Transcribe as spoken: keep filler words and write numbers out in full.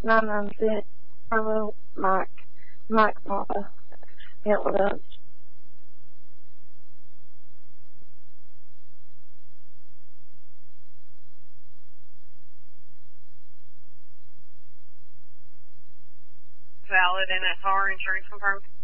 nine nine six, Bravo, Mike, Mike Papa, Hitler Dutch. Valid and at car insurance confirmed.